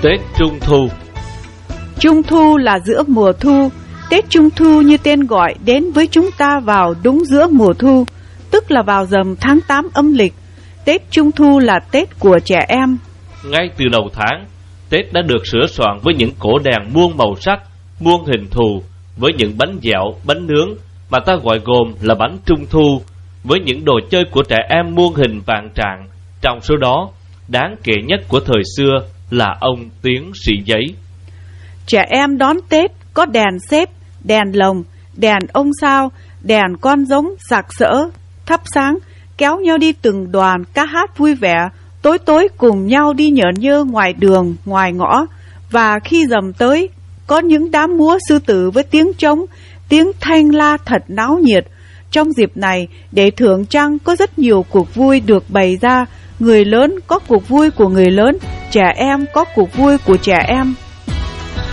Tết Trung Thu. Trung thu là giữa mùa thu. Tết Trung Thu như tên gọi đến với chúng ta vào đúng giữa mùa thu, tức là vào rằm tháng 8 âm lịch. Tết Trung Thu là Tết của trẻ em. Ngay từ đầu tháng, Tết đã được sửa soạn với những cổ đèn muôn màu sắc, muôn hình thù, với những bánh dẻo, bánh nướng mà ta gọi gồm là bánh Trung Thu, với những đồ chơi của trẻ em muôn hình vạn trạng. Trong số đó, đáng kể nhất của thời xưa là ông Tiến Sĩ Giấy. Trẻ em đón Tết có đèn xếp, đèn lồng, đèn ông sao, đèn con giống sặc sỡ, thắp sáng, kéo nhau đi từng đoàn ca hát vui vẻ, tối tối cùng nhau đi nhởn nhơ ngoài đường, ngoài ngõ. Và khi rằm tới, có những đám múa sư tử với tiếng trống, tiếng thanh la thật náo nhiệt. Trong dịp này, để thưởng trăng có rất nhiều cuộc vui được bày ra. Người lớn có cuộc vui của người lớn, trẻ em có cuộc vui của trẻ em.